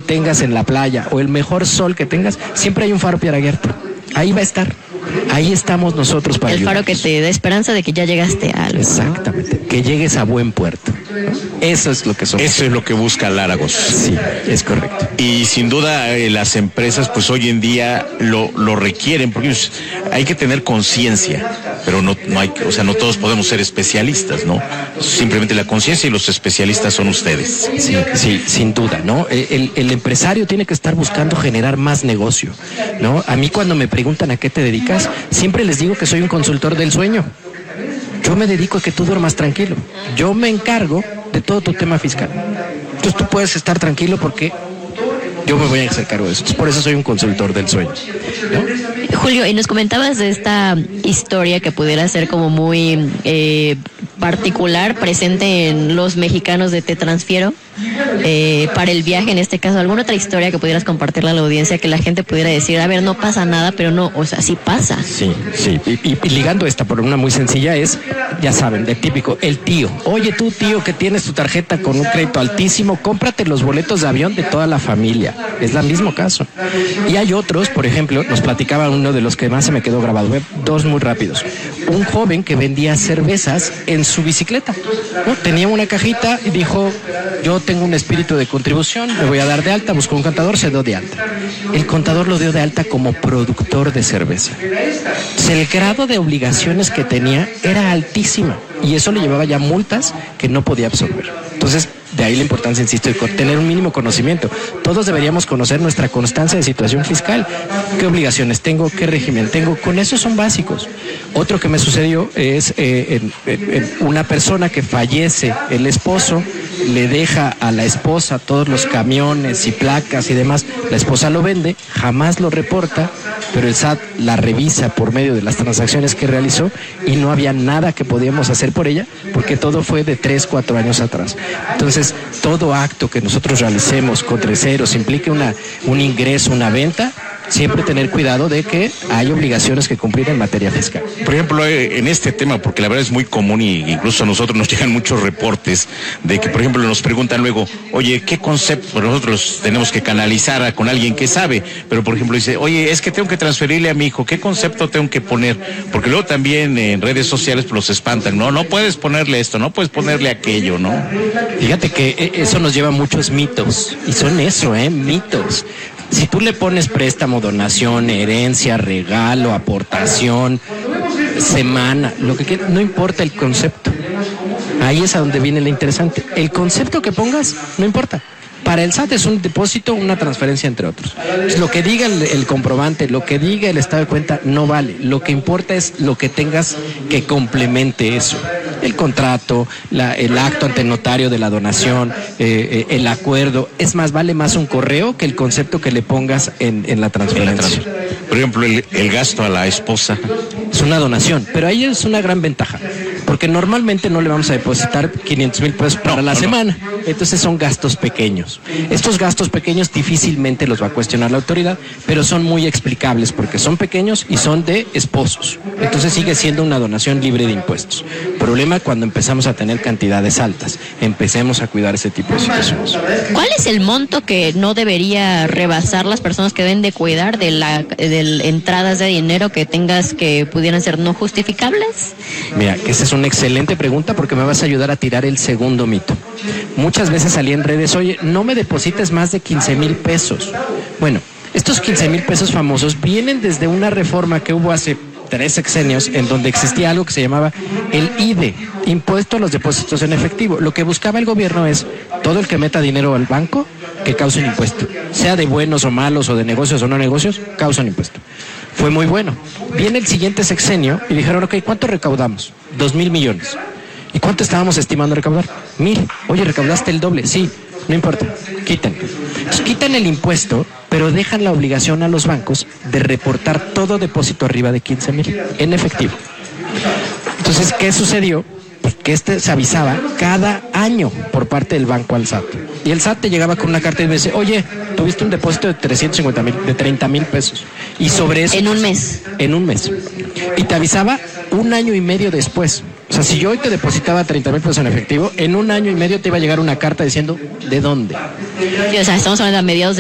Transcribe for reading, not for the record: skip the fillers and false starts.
tengas en la playa o el mejor sol que tengas, siempre hay un faro para guiarte. Ahí va a estar. Ahí estamos nosotros para el faro ayudarnos. que te da esperanza de que ya llegaste a algo. Exactamente, que llegues a buen puerto. Eso es lo que somos. Eso es lo que busca Láragos. Sí, es correcto. Y sin duda las empresas pues hoy en día lo requieren, porque hay que tener conciencia, pero no hay, o sea, no todos podemos ser especialistas, ¿no? Simplemente la conciencia y los especialistas son ustedes. Sí, sin duda, ¿no? El empresario tiene que estar buscando generar más negocio, ¿no? A mí cuando me preguntan a qué te dedicas, siempre les digo que soy un consultor del sueño. Yo me dedico a que tú duermas tranquilo. Yo me encargo de todo tu tema fiscal. Entonces tú puedes estar tranquilo porque yo me voy a hacer cargo de eso. Entonces, por eso soy un consultor del sueño, ¿no? Julio, y nos comentabas de esta historia que pudiera ser como muy particular, presente en los mexicanos de Te Transfiero, para el viaje en este caso. ¿Alguna otra historia que pudieras compartirle a la audiencia que la gente pudiera decir, a ver, no pasa nada, pero no, o sea, sí pasa? Sí. Y ligando esta por una muy sencilla es, ya saben, de típico, el tío. Oye, tú, tío, que tienes tu tarjeta con un crédito altísimo, cómprate los boletos de avión de toda la familia. Es el mismo caso. Y hay otros, por ejemplo, nos platicaba uno de los que más se me quedó grabado, dos muy rápidos. Un joven que vendía cervezas en su bicicleta, ¿no? Tenía una cajita y dijo, yo tengo un espíritu de contribución, me voy a dar de alta, buscó un contador, se dio de alta. El contador lo dio de alta como productor de cerveza. Entonces, el grado de obligaciones que tenía era altísima y eso le llevaba ya multas que no podía absorber. Entonces, de ahí la importancia, insisto, de tener un mínimo conocimiento. Todos deberíamos conocer nuestra constancia de situación fiscal. ¿Qué obligaciones tengo? ¿Qué régimen tengo? Con eso son básicos. Otro que me sucedió es una persona que fallece, el esposo le deja a la esposa todos los camiones y placas y demás. La esposa lo vende, jamás lo reporta, pero el SAT la revisa por medio de las transacciones que realizó y no había nada que podíamos hacer por ella porque todo fue de 3-4 años atrás. Entonces, todo acto que nosotros realicemos con terceros implique un ingreso, una venta, siempre tener cuidado de que hay obligaciones que cumplir en materia fiscal. Por ejemplo, en este tema, porque la verdad es muy común y incluso a nosotros nos llegan muchos reportes de que, por ejemplo, nos preguntan luego, oye, ¿qué concepto? Nosotros tenemos que canalizar con alguien que sabe, pero por ejemplo dice, oye, es que tengo que transferirle a mi hijo, ¿qué concepto tengo que poner? Porque luego también en redes sociales pues, los espantan, no puedes ponerle esto, no puedes ponerle aquello, ¿no? Fíjate que eso nos lleva a muchos mitos, y son eso, mitos. Si tú le pones préstamo, donación, herencia, regalo, aportación, semana, lo que quieras, no importa el concepto. Ahí es a donde viene lo interesante. El concepto que pongas, no importa. Para el SAT es un depósito, una transferencia, entre otros. Lo que diga el comprobante, lo que diga el estado de cuenta, no vale. Lo que importa es lo que tengas que complemente eso. El contrato, el acto ante notario de la donación, el acuerdo. Es más, vale más un correo que el concepto que le pongas en la transferencia. Por ejemplo, el gasto a la esposa. Es una donación, pero ahí es una gran ventaja. Porque normalmente no le vamos a depositar 500,000 pesos para la semana. Entonces son gastos pequeños. Estos gastos pequeños difícilmente los va a cuestionar la autoridad, pero son muy explicables porque son pequeños y son de esposos. Entonces sigue siendo una donación libre de impuestos. Problema cuando empezamos a tener cantidades altas. Empecemos a cuidar ese tipo de situaciones. ¿Cuál es el monto que no debería rebasar las personas que deben de cuidar de entradas de dinero que tengas que pudieran ser no justificables? Mira, que esa es una excelente pregunta porque me vas a ayudar a tirar el segundo mito. Muchas veces salí en redes, oye, no me deposites más de 15,000 pesos. Bueno, estos 15,000 pesos famosos vienen desde una reforma que hubo hace 3 sexenios en donde existía algo que se llamaba el IDE, Impuesto a los Depósitos en Efectivo. Lo que buscaba el gobierno es todo el que meta dinero al banco que cause un impuesto, sea de buenos o malos o de negocios o no negocios, causa un impuesto. Fue muy bueno. Viene el siguiente sexenio y dijeron, ok, ¿cuánto recaudamos? 2,000 millones. ¿Y cuánto estábamos estimando recaudar? 1,000. Oye, ¿recaudaste el doble? Sí, no importa, quiten. Entonces, quitan el impuesto, pero dejan la obligación a los bancos de reportar todo depósito arriba de 15,000 en efectivo. Entonces, ¿qué sucedió? Pues que se avisaba cada año por parte del banco al SAT. Y el SAT te llegaba con una carta y me dice, oye, tuviste un depósito de 350,000, de 30,000 pesos. Y sobre eso... En un mes. En un mes. Y te avisaba 1 año y medio después. O sea, si yo hoy te depositaba 30,000 pesos en efectivo, en 1 año y medio te iba a llegar una carta diciendo, ¿de dónde? Sí, o sea, estamos hablando a mediados